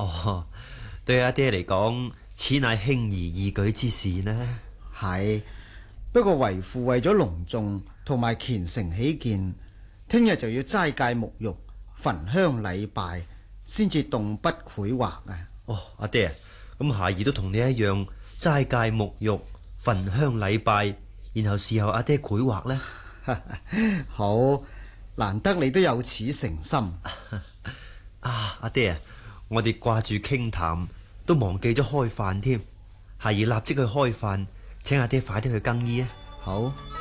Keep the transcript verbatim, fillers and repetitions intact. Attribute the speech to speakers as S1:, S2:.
S1: 哦，對阿爹嚟講，此乃輕而易舉之事呢。
S2: 係，不過為父為咗隆重同埋虔誠起見，聽日就要齋戒沐浴、焚香禮拜，先至動筆繪畫啊！
S1: 哦，阿爹啊，咁孩兒都同你一樣齋戒沐浴、焚香禮拜，然後事後阿爹繪畫呢？
S2: 好，難得你都有此誠心
S1: 啊！阿爹啊，我哋掛住傾談，都忘記咗開飯添。孩兒立即去開飯，請阿爹快啲去更衣啊！
S2: 好。